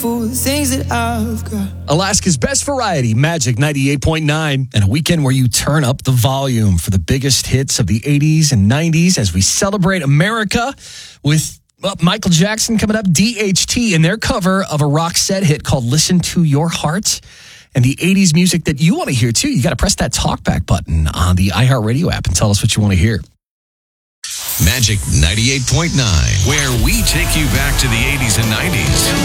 for the things that I've got. Alaska's best variety, Magic 98.9, and a weekend where you turn up the volume for the biggest hits of the 80s and 90s as we celebrate America with Michael Jackson coming up, DHT, and their cover of a Roxette hit called Listen to Your Heart. And the 80s music that you want to hear, too. You got to press that talkback button on the iHeartRadio app and tell us what you want to hear. Magic 98.9, where we take you back to the 80s and 90s.